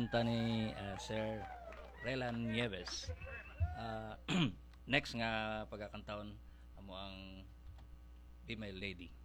kanta ni Sir Relan Nieves. Ah, next nga pagkakantahon amo ang Be My Lady.